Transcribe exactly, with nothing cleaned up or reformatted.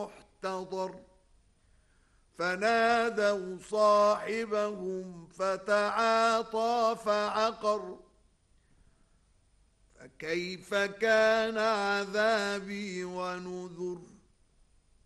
محتضر فنادوا صاحبهم فتعاطى فعقر فكيف كان عذابي ونذر